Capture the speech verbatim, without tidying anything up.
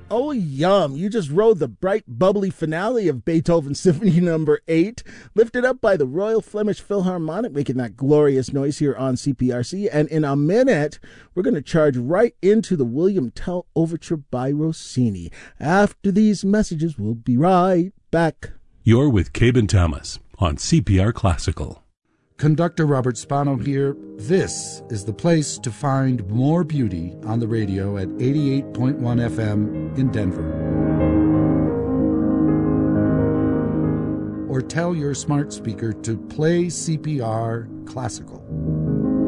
Oh, yum. You just rode the bright, bubbly finale of Beethoven Symphony Number eight, lifted up by the Royal Flemish Philharmonic, making that glorious noise here on C P R C. And in a minute, we're going to charge right into the William Tell Overture by Rossini. After these messages, we'll be right back. You're with Cabin Thomas on C P R Classical. Conductor Robert Spano here. This is the place to find more beauty on the radio at eighty-eight point one F M in Denver. Or tell your smart speaker to play C P R Classical.